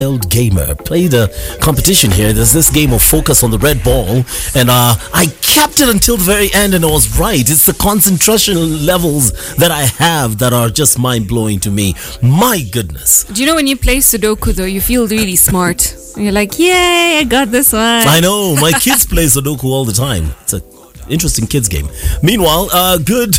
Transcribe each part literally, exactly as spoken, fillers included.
Gamer played a competition here. There's this game of focus on the red ball, and uh, I kept it until the very end, and I was right. It's the concentration levels that I have that are just mind-blowing to me. My goodness. Do you know when you play Sudoku though, you feel really smart. You're like, yay, I got this one. I know. My kids play Sudoku all the time. It's a interesting kids game. Meanwhile, uh, good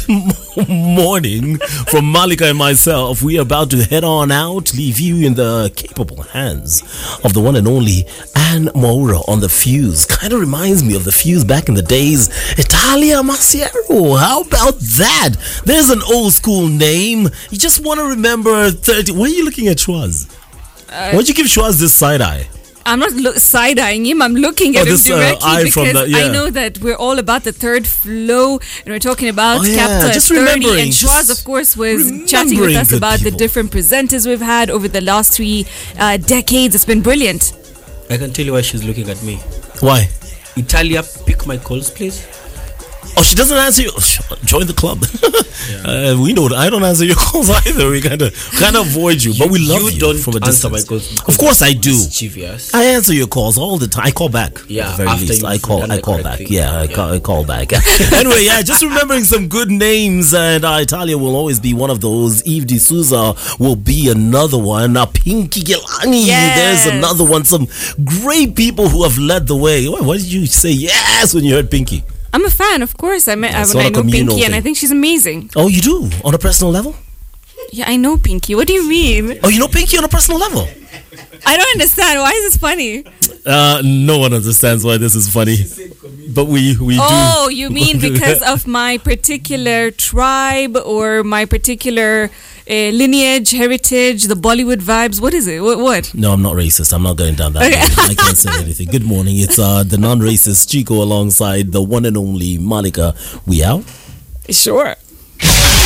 morning from Malika and myself. We are about to head on out, leave you in the capable hands of the one and only Anne Moura on the Fuse. Kind of reminds me of the Fuse back in the days. Italia Masiero. How about that? There's an old school name. You just want to remember thirty. Why are you looking at Schwaz? Uh, Why'd you give Schwaz this side eye? I'm not lo- side-eyeing him. I'm looking at oh, this, him directly uh, because the, yeah. I know that we're all about the third flow, and we're talking about oh, yeah. Capta just thirty. And Schwaz, of course, was chatting with us about people. the different presenters we've had over the last three uh, decades. It's been brilliant. I can tell you why she's looking at me. Why? Italia, pick my calls, please. Oh, she doesn't answer you. Join the club. yeah. uh, we know that I don't answer your calls either. We kind of kind of avoid you, you, but we love you, you don't from a answer distance. my calls. Of course, I do. Mischievous. I answer your calls all the time. I call back. Yeah, at the very after least, I call. I call back. Thing. Yeah, I, yeah. Call, I call back. Anyway, yeah, just remembering some good names, and uh, Italia will always be one of those. Eve D'Souza will be another one. Uh, Pinky Gilani, yes. there's another one. Some great people who have led the way. Why, why did you say yes when you heard Pinky? I'm a fan, of course. I, met, yeah, I, I know Pinky, thing. and I think she's amazing. Oh, you do? On a personal level? Yeah, I know Pinky. What do you mean? Oh, you know Pinky on a personal level? I don't understand. Why is this funny? Uh, no one understands why this is funny. But we, we oh, do. Oh, you mean because of my particular tribe or my particular uh, lineage, heritage, the Bollywood vibes? What is it? What? what? No, I'm not racist. I'm not going down that okay. way. I can't say anything. Good morning. It's uh, the non-racist Chico alongside the one and only Malika. We out? Sure.